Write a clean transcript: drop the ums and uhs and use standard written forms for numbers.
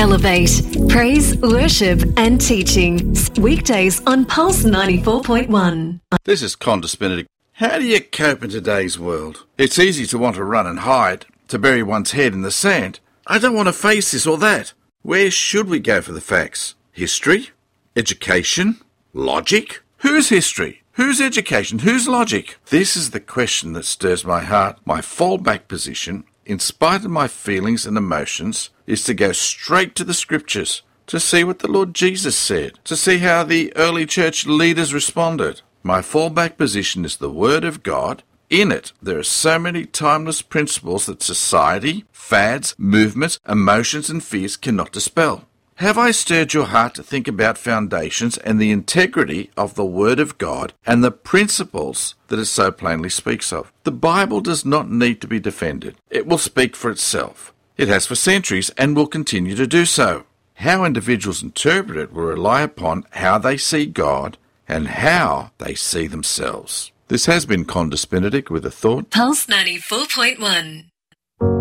Elevate. Praise, worship and teaching. Weekdays on Pulse 94.1. This is Qantas Benedict. How do you cope in today's world? It's easy to want to run and hide, to bury one's head in the sand. I don't want to face this or that. Where should we go for the facts? History? Education? Logic? Whose history? Whose education? Whose logic? This is the question that stirs my heart. My fallback position, in spite of my feelings and emotions, is to go straight to the scriptures, to see what the Lord Jesus said, to see how the early church leaders responded. My fallback position is the Word of God. In it, there are so many timeless principles that society, fads, movements, emotions and fears cannot dispel. Have I stirred your heart to think about foundations and the integrity of the Word of God and the principles that it so plainly speaks of? The Bible does not need to be defended. It will speak for itself. It has for centuries and will continue to do so. How individuals interpret it will rely upon how they see God and how they see themselves. This has been Qantas Benedict with a thought. Pulse 94.1.